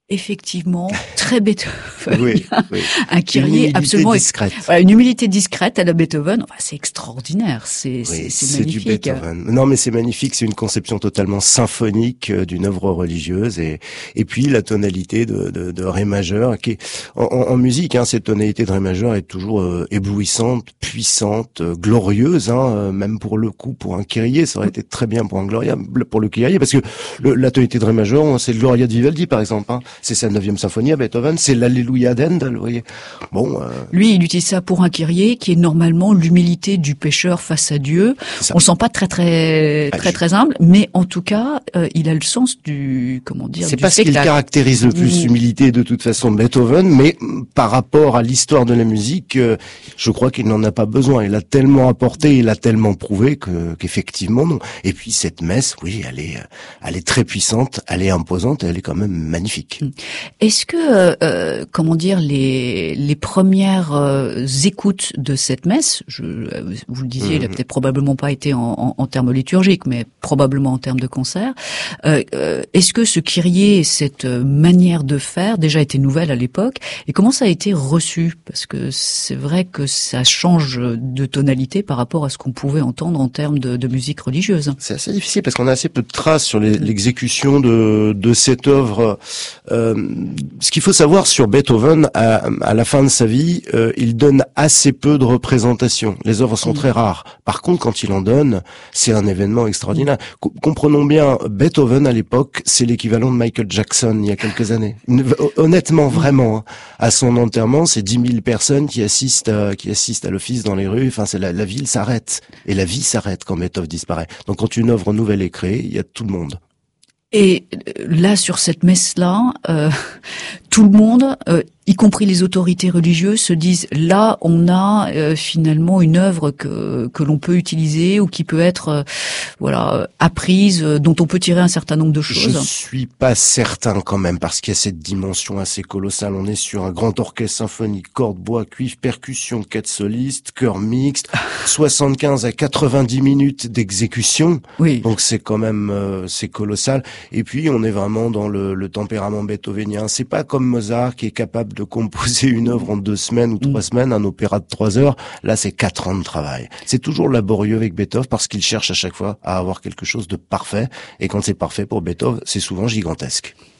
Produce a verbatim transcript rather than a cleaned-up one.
Effectivement, très Beethoven. Oui, oui. Un Kyrie absolument discrète. Voilà, une humilité discrète à la Beethoven. Enfin, c'est extraordinaire. C'est, Oui, c'est, c'est c'est magnifique. du Beethoven. Non, mais c'est magnifique. C'est une conception totalement symphonique euh, d'une œuvre religieuse et et puis la tonalité de de, de ré majeur qui est en, en, en musique. Hein, cette tonalité de ré majeur est toujours euh, éblouissante, puissante, euh, glorieuse. Hein, euh, même pour le coup, pour un Kyrie, ça aurait été très bien pour un Gloria, pour le Kyrie, parce que le, la tonalité de ré majeur, c'est le Gloria de Vivaldi, par exemple. Hein. C'est sa neuvième symphonie à Beethoven, c'est l'Alléluia d'Handel, vous voyez. Bon. Euh... Lui, il utilise ça pour un Kyrie, qui est normalement l'humilité du pécheur face à Dieu. On le sent pas très très très très humble, mais en tout cas, euh, il a le sens du comment dire. C'est du pas ce qui caractérise le plus l'humilité de toute façon de Beethoven, mais par rapport à l'histoire de la musique, euh, je crois qu'il n'en a pas besoin. Il a tellement apporté, il a tellement prouvé que qu'effectivement non. Et puis cette messe, oui, elle est elle est très puissante, elle est imposante, elle est quand même magnifique. Est-ce que, euh, comment dire, les les premières euh, écoutes de cette messe, je, vous le disiez, mmh. il a peut-être probablement pas été en, en, en termes liturgiques, mais probablement en termes de concert. Euh, euh, est-ce que ce Kyrie, cette manière de faire, déjà était nouvelle à l'époque, et comment ça a été reçu? Parce que c'est vrai que ça change de tonalité par rapport à ce qu'on pouvait entendre en termes de, de musique religieuse. C'est assez difficile parce qu'on a assez peu de traces sur les, l'exécution de, de cette œuvre. Euh, ce qu'il faut savoir sur Beethoven, à, à la fin de sa vie, euh, il donne assez peu de représentations. Les œuvres sont mmh. très rares. Par contre, quand il en donne, c'est un événement extraordinaire. C- comprenons bien, Beethoven à l'époque, c'est l'équivalent de Michael Jackson il y a quelques années. Honnêtement, vraiment, hein. À son enterrement, c'est dix mille personnes qui assistent, à, qui assistent à l'office dans les rues. Enfin, c'est la, la ville s'arrête et la vie s'arrête quand Beethoven disparaît. Donc, quand une œuvre nouvelle est créée, il y a tout le monde. Et là, sur cette messe-là, euh, tout le monde, euh, y compris les autorités religieuses, se disent là, on a euh, finalement une œuvre que que l'on peut utiliser ou qui peut être euh, voilà apprise, euh, dont on peut tirer un certain nombre de choses. Je suis pas certain quand même parce qu'il y a cette dimension assez colossale. On est sur un grand orchestre symphonique, cordes, bois, cuivre, percussion, quatre solistes, chœur mixte, soixante-quinze à quatre-vingt-dix minutes d'exécution. Oui. Donc c'est quand même euh, c'est colossal. Et puis on est vraiment dans le, le tempérament beethovenien. C'est pas comme Mozart qui est capable de composer une œuvre en deux semaines ou trois mmh. semaines, un opéra de trois heures. Là, c'est quatre ans de travail. C'est toujours laborieux avec Beethoven parce qu'il cherche à chaque fois à avoir quelque chose de parfait. Et quand c'est parfait pour Beethoven, c'est souvent gigantesque.